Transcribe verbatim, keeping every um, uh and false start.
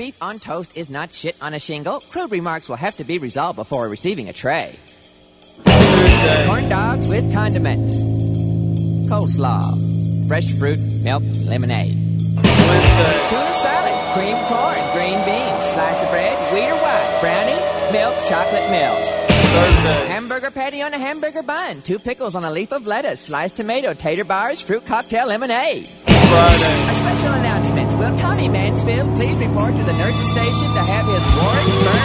beef on toast is not shit on a shingle. Crude remarks will have to be resolved before receiving a tray. Tuesday. Corn dogs with condiments. Coleslaw. Fresh fruit, milk, lemonade. Wednesday. Tuna salad, cream corn, green beans, slice of bread, wheat or white, brownie, milk, chocolate milk. Thursday. Hamburger patty on a hamburger bun, two pickles on a leaf of lettuce, sliced tomato, tater bars, fruit cocktail, lemonade. Friday. A special announcement. Will Tommy Mansfield please report to the nurse's station to have his ward burned?